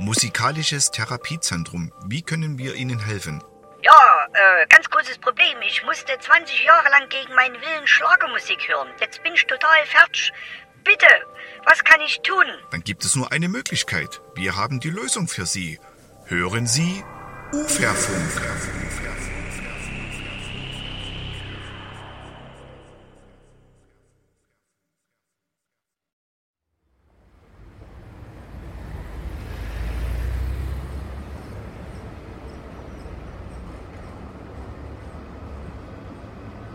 Musikalisches Therapiezentrum. Wie können wir Ihnen helfen? Ja, ganz großes Problem. Ich musste 20 Jahre lang gegen meinen Willen Schlagermusik hören. Jetzt bin ich total fertig. Bitte, was kann ich tun? Dann gibt es nur eine Möglichkeit. Wir haben die Lösung für Sie. Hören Sie Uferfunk.